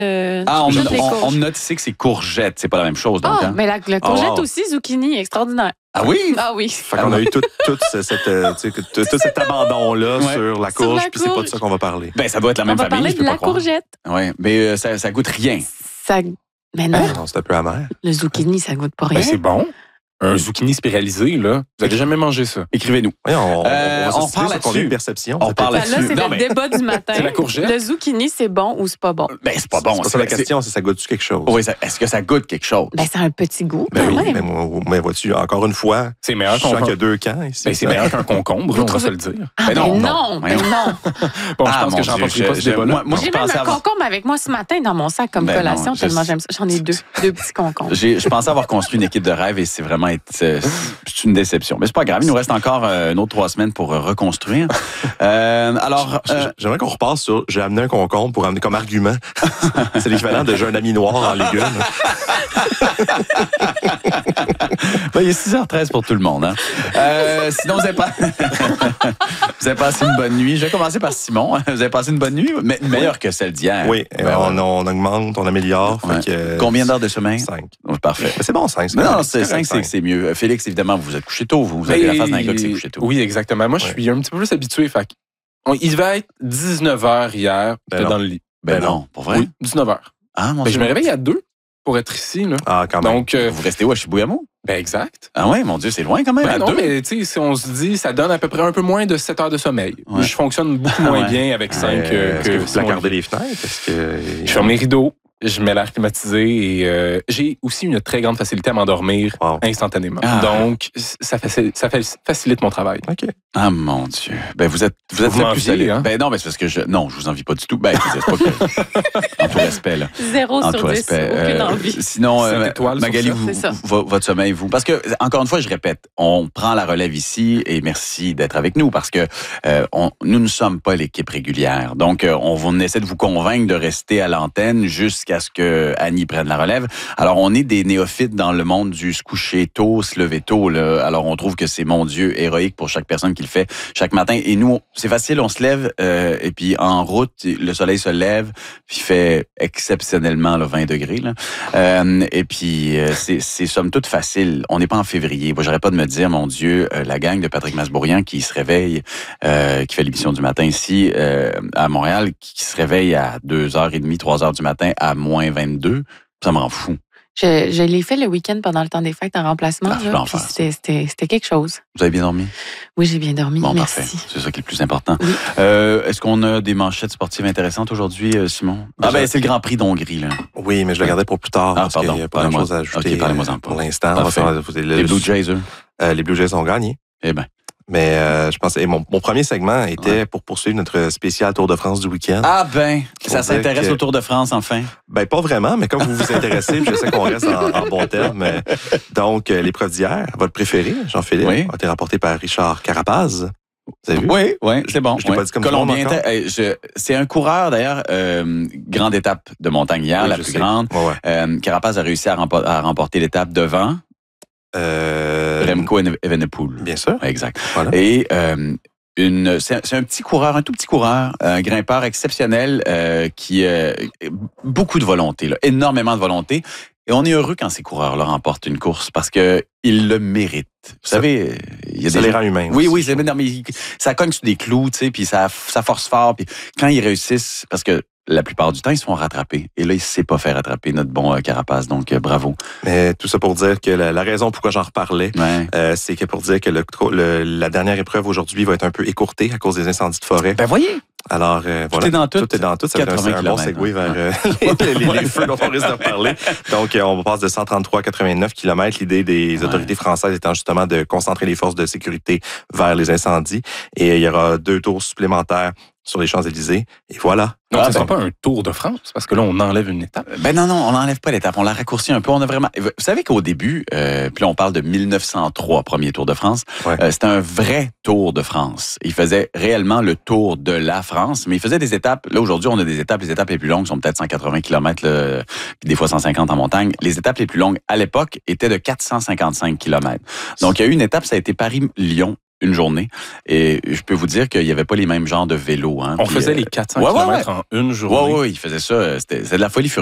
on note ici que c'est courgette, c'est pas la même chose. Donc, mais la courgette aussi, zucchini, extraordinaire. Ah oui? Ah oui. Fait qu'on a eu tout cet abandon-là sur la courge, puis c'est pas de ça qu'on va parler. Ben, ça doit être la même famille. On va parler de la courgette. Oui, mais ça goûte rien. Mais non. Non, c'est un peu amer. Le zucchini, ça goûte pas rien. Ben, c'est bon. Un zucchini spiralisé, là. Vous avez jamais mangé ça? Écrivez-nous. Oui, on parle là-dessus. On a une perception. On parle là, c'est le débat du matin. C'est la courgette. Le zucchini, c'est bon ou c'est pas bon? Ben, c'est pas bon. C'est pas ça la question, c'est ça goûte-tu quelque chose? Oui, est-ce que ça goûte quelque chose? Ben, c'est un petit goût, Ben quand oui, même. mais vois-tu, encore une fois, c'est meilleur je sens qu'il y a deux camps ici. Ben, c'est meilleur qu'un concombre, on va se le dire. Ah, non. Bon, je pense que j'en parlerai pas ce débat-là. J'ai même un concombre avec moi ce matin dans mon sac comme collation, tellement j'aime ça. J'en ai deux petits concombres. Je pensais avoir construit une équipe de rêve et c'est vraiment c'est une déception. Mais c'est pas grave, il nous reste encore une autre 3 semaines pour reconstruire. Alors, j'aimerais qu'on repasse sur j'ai amené un concombre pour amener comme argument. C'est l'équivalent de j'ai un ami noir en légumes. Ben, il est 6h13 pour tout le monde. Hein. Sinon, vous avez passé une bonne nuit. Je vais commencer par Simon. Vous avez passé une bonne nuit, mais meilleure que celle d'hier. Oui, on augmente, on améliore. Ouais. Fait que, combien d'heures de sommeil? 5. Oh, parfait. Mais c'est bon, 5. Mais non, 5, c'est mieux. Félix, évidemment, vous êtes couché tôt. Vous avez la face d'un gars qui s'est couché tôt. Oui, exactement. Moi, je suis un petit peu plus habitué. Fait il devait être 19h hier, j'étais dans le lit. Ben non, pour vrai? Oui, 19h. Ah, mon Dieu. Je me réveille à 2 pour être ici. Là. Ah, quand même. Donc, vous restez où, à Chibougamau? Ben exact. Ah ouais, mon Dieu, c'est loin quand même. Ben à non, 2. mais tu sais, si on se dit, ça donne à peu près un peu moins de 7 heures de sommeil. Ouais. Je fonctionne beaucoup moins bien avec 5 Est-ce que vous placardez les fenêtres? Je ferme les rideaux. Je mets l'air climatisé et j'ai aussi une très grande facilité à m'endormir instantanément. Donc, ça facilite mon travail. OK. Ah, mon Dieu. Ben, vous êtes plus solide. Hein? Ben, non, mais c'est parce que non, je vous envie pas du tout. Ben, c'est pas que. En tout respect, là. 0 sur 10. Aucune envie. Sinon, Magali, votre sommeil, vous. Parce que, encore une fois, je répète, on prend la relève ici et merci d'être avec nous parce que nous ne sommes pas l'équipe régulière. Donc, on essaie de vous convaincre de rester à l'antenne jusqu'à ce que Annie prenne la relève. Alors, on est des néophytes dans le monde du se coucher tôt, se lever tôt. Là. Alors, on trouve que c'est, mon Dieu, héroïque pour chaque personne qui le fait chaque matin. Et nous, c'est facile, on se lève et puis en route, le soleil se lève puis il fait exceptionnellement 20 degrés. Là. Et puis, c'est somme toute facile. On n'est pas en février. Moi, j'aurais pas de me dire, mon Dieu, la gang de Patrick Masbourian qui se réveille, qui fait l'émission du matin ici à Montréal, qui se réveille à 2h30, 3h du matin à moins 22, ça m'en fout. Je l'ai fait le week-end pendant le temps des fêtes en remplacement. C'était quelque chose. Vous avez bien dormi? Oui, j'ai bien dormi. Bon, merci. Parfait. C'est ça qui est le plus important. Oui. Est-ce qu'on a des manchettes sportives intéressantes aujourd'hui, Simon? C'est le Grand Prix d'Hongrie. Là. Oui, mais je le gardais pour plus tard parce qu'il n'y a pas de choses à ajouter pour l'instant. Les Blue Jays, eux? Les Blue Jays ont gagné. Eh bien. Mais je pense mon premier segment était pour poursuivre notre spécial Tour de France du week-end. Ah ben, ça s'intéresse au Tour de France, enfin? Ben, pas vraiment, mais comme vous vous intéressez, je sais qu'on reste en bon terme. Donc, l'épreuve d'hier, votre préféré, Jean-Philippe, a été remporté par Richard Carapaz. Vous avez vu? Oui, c'est bon. Je t'ai pas dit comme Colombien. C'est un coureur, d'ailleurs, grande étape de montagne hier, la plus grande. Carapaz a réussi à remporter l'étape devant Remco Evenepoel. Bien sûr. Exact. Voilà. Et c'est un petit coureur, un tout petit coureur, un grimpeur exceptionnel qui a beaucoup de volonté, là, énormément de volonté. Et on est heureux quand ces coureurs-là remportent une course parce que ils le méritent. Vous savez, il y a ça les rend humains. Oui, mais ça cogne sur des clous, tu sais, puis ça force fort. Puis quand ils réussissent, parce que la plupart du temps, ils se font rattraper. Et là, il ne s'est pas fait rattraper, notre bon Carapace. Donc, bravo. Mais tout ça pour dire que la raison pourquoi j'en reparlais, c'est que pour dire que la dernière épreuve aujourd'hui va être un peu écourtée à cause des incendies de forêt. Ben voyez! Alors, tout est dans tout. Tout est dans tout. Ça va être un bon segue vers les feux dont on risque de reparler. Donc, on passe de 133 à 89 km. L'idée des autorités françaises étant justement de concentrer les forces de sécurité vers les incendies. Et il y aura 2 tours supplémentaires sur les Champs-Élysées. Et voilà. Donc, ce ne sera pas un Tour de France, parce que là, on enlève une étape. Ben non, on n'enlève pas l'étape. On l'a raccourci un peu. On a vraiment. Vous savez qu'au début, puis là, on parle de 1903, premier Tour de France. C'était un vrai Tour de France. Il faisait réellement le tour de la France, mais il faisait des étapes. Là, aujourd'hui, on a des étapes. Les étapes les plus longues sont peut-être 180 km, des fois 150 en montagne. Les étapes les plus longues, à l'époque, étaient de 455 km. Donc, il y a eu une étape, ça a été Paris-Lyon. une journée. Et je peux vous dire qu'il n'y avait pas les mêmes genres de vélos. Hein. On faisait les 400 km en une journée. Oui, il faisait ça. C'était de la folie furieuse.